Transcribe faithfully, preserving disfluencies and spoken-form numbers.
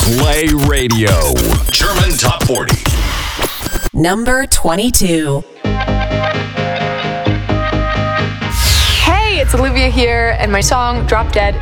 Play Radio. German Top forty. Number twenty-two. Hey, it's Olivia here, and my song Drop Dead